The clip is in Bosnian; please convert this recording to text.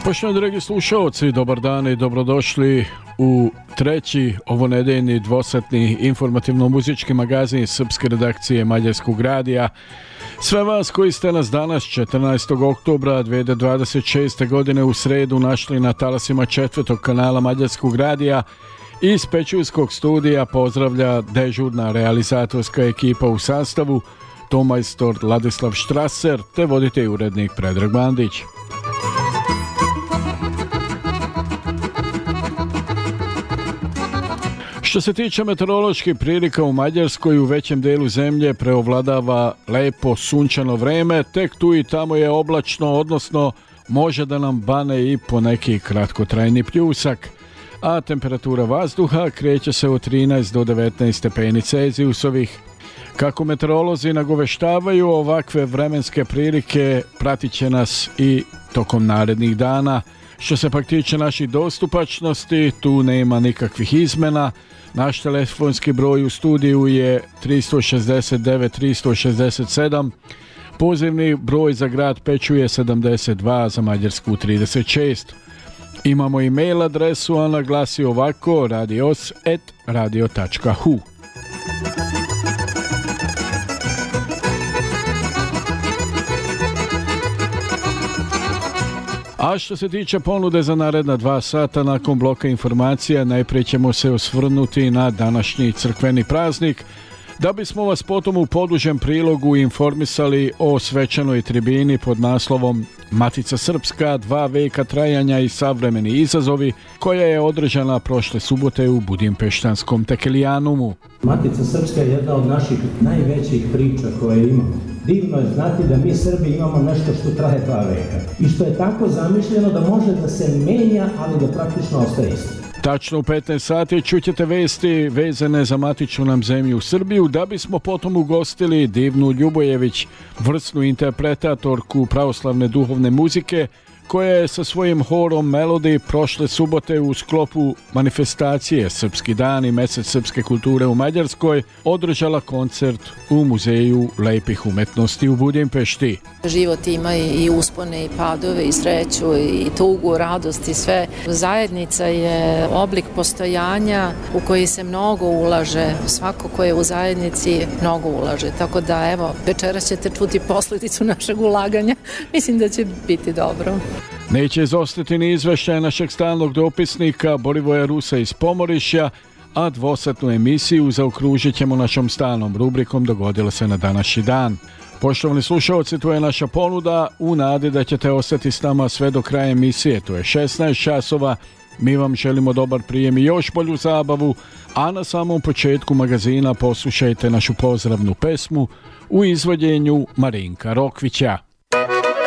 Poštovani dragi slušalci, dobar dan i dobrodošli u treći ovonedeljni dvosatni informativno-muzički magazin srpske redakcije Mađarskog radija. Sve vas koji ste nas danas 14. oktobra 2026. godine u sredu našli na talasima četvrtog kanala Mađarskog radija, iz Pećujskog studija pozdravlja dežurna realizatorska ekipa u sastavu tomajstor Ladislav Štraser te voditelj i urednik Predrag Bandić. Što se tiče meteoroloških prilika u Mađarskoj, u većem delu zemlje preovladava lepo sunčano vreme, tek tu i tamo je oblačno, odnosno može da nam bane i po neki kratkotrajni pljusak, a temperatura vazduha kreće se od 13 do 19 stepeni Celzijusovih. Kako meteorolozi nagoveštavaju, ovakve vremenske prilike pratit će nas i tokom narednih dana. Što se pak tiče naših dostupačnosti, tu nema nikakvih izmena. Naš telefonski broj u studiju je 369 367, pozivni broj za grad Pećuje 72, za Mađarsku 36. Imamo i mail adresu, ona glasi ovako: radios@radio.hu. A što se tiče ponude za naredna 2 sata nakon bloka informacija, najprije ćemo se osvrnuti na današnji crkveni praznik, da bismo vas potom u podužem prilogu informisali o svečanoj tribini pod naslovom Matica Srpska, 2 veka trajanja i savremeni izazovi, koja je održana prošle subote u budimpeštanskom Tekelijanumu. Matica Srpska je jedna od naših najvećih priča koje imamo. Divno je znati da mi Srbi imamo nešto što traje 2 veka i što je tako zamišljeno da može da se menja, ali da praktično ostaje isto. Tačno u 15 sati čućete vesti vezane za matičnu nam zemlju u Srbiju, da bismo potom ugostili Divnu Ljubojević, vrsnu interpretatorku pravoslavne duhovne muzike, koja je sa svojim horom Melody prošle subote u sklopu manifestacije Srpski dan i mesec srpske kulture u Mađarskoj održala koncert u Muzeju lepih umetnosti u Budimpešti. Život ima i uspone i padove i sreću i tugu, radost i sve. Zajednica je oblik postojanja u koji se mnogo ulaže. Svako ko je u zajednici mnogo ulaže. Tako da evo, večeras ćete čuti posljedicu našeg ulaganja. Mislim da će biti dobro. Neće izostati ni izveštaj našeg stalnog dopisnika Borivoja Rusa iz Pomorišja, a dvosatnu emisiju zaokružit ćemo našom stalnom rubrikom Dogodilo se na današnji dan. Poštovani slušalci, to je naša ponuda u nadi da ćete ostati s nama sve do kraja emisije. To je 16 časova. Mi vam želimo dobar prijem i još bolju zabavu, a na samom početku magazina poslušajte našu pozdravnu pesmu u izvođenju Marinka Rokvića.